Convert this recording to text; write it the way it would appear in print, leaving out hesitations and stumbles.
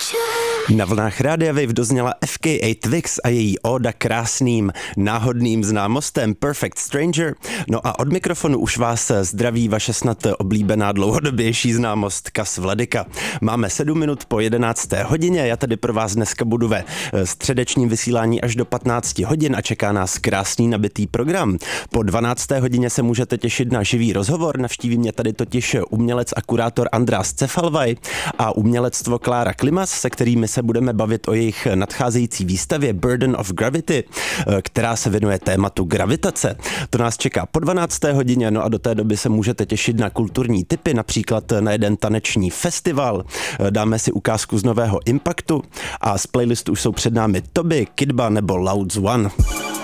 Na vlnách Rádia Wave dozněla FKA Twigs a její óda krásným náhodným známostem Perfect Stranger. No a od mikrofonu už vás zdraví vaše snad oblíbená dlouhodobější známost Kas Vladyka. Máme 7 minut po 11. hodině, já tady pro vás dneska budu ve středečním vysílání až do 15 hodin a čeká nás krásný nabitý program. Po 12. hodině se můžete těšit na živý rozhovor, navštíví mě tady totiž umělec a kurátor András Cefalvaj a umělectvo Klára Klimas, se kterými se budeme bavit o jejich nadcházející výstavě Burden of Gravity, která se věnuje tématu gravitace. To nás čeká po 12. hodině, no a do té doby se můžete těšit na kulturní tipy, například na jeden taneční festival. Dáme si ukázku z nového Impactu a z playlistu už jsou před námi Toby, Kidba nebo Louds One.